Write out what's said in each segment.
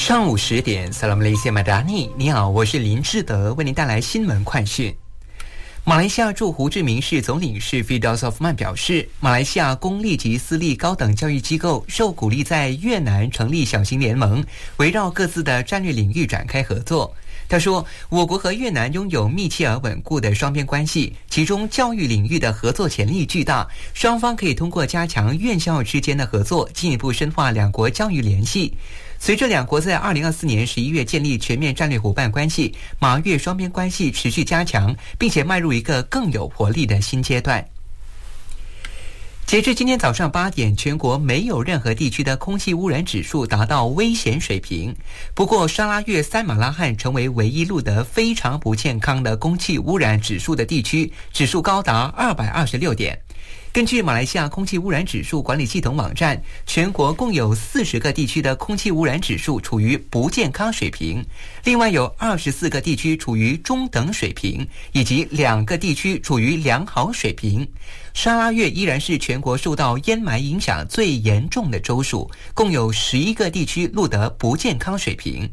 上午10点 Salam Malaysia Madani， 你好，我是林志德，为您带来新闻快讯。马来西亚驻胡志明市总领事 Firdaus Osman 表示，马来西亚公立及私立高等教育机构受鼓励在越南成立小型联盟，围绕各自的战略领域展开合作。他说，我国和越南拥有密切而稳固的双边关系，其中教育领域的合作潜力巨大，双方可以通过加强院校之间的合作，进一步深化两国教育联系。随着两国在2024年11月建立全面战略伙伴关系，马越双边关系持续加强，并且迈入一个更有活力的新阶段。截至今天早上8点，全国没有任何地区的空气污染指数达到危险水平。不过，沙拉越三马拉罕成为唯一录得非常不健康的空气污染指数的地区，指数高达226点。根据马来西亚空气污染指数管理系统网站，全国共有40个地区的空气污染指数处于不健康水平，另外有24个地区处于中等水平，以及2个地区处于良好水平。沙拉越依然是全国受到烟霾影响最严重的州属，共有11个地区录得不健康水平。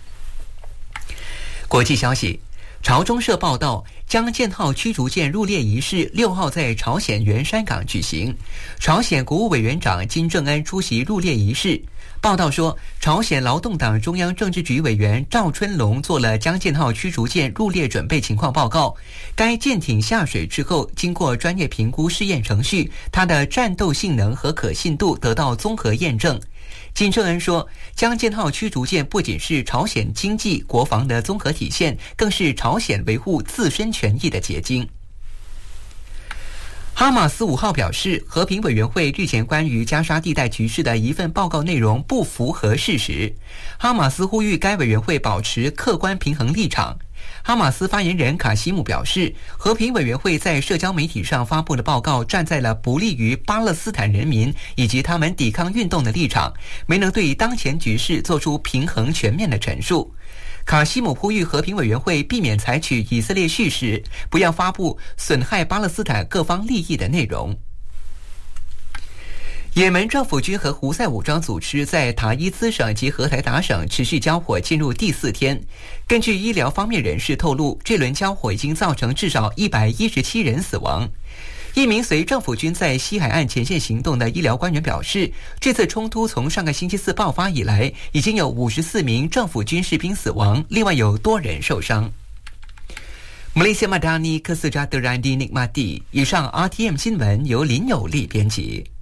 国际消息，朝中社报道，江建浩驱逐舰入列仪式6号在朝鲜元山港举行，朝鲜国务委员长金正恩出席入列仪式。报道说，朝鲜劳动党中央政治局委员赵春龙做了江建浩驱逐舰入列准备情况报告。该舰艇下水之后，经过专业评估试验程序，它的战斗性能和可信度得到综合验证。金正恩说，江建浩驱逐舰不仅是朝鲜经济国防的综合体现，更是朝鲜维护自身权益的结晶。哈马斯5号表示，和平委员会日前关于加沙地带局势的一份报告内容不符合事实。哈马斯呼吁该委员会保持客观平衡立场。哈马斯发言人卡西姆表示，和平委员会在社交媒体上发布的报告站在了不利于巴勒斯坦人民以及他们抵抗运动的立场，没能对当前局势做出平衡全面的陈述。卡西姆呼吁和平委员会避免采取以色列叙事，不要发布损害巴勒斯坦各方利益的内容。也门政府军和胡塞武装组织在塔伊兹省及荷台达省持续交火进入第4天。根据医疗方面人士透露，这轮交火已经造成至少117人死亡。一名随政府军在西海岸前线行动的医疗官员表示，这次冲突从上个星期4爆发以来，已经有54名政府军士兵死亡，另外有多人受伤。Malaysia Madani Kesejahteraan Dinikmati。以上 RTM 新闻由林有利编辑。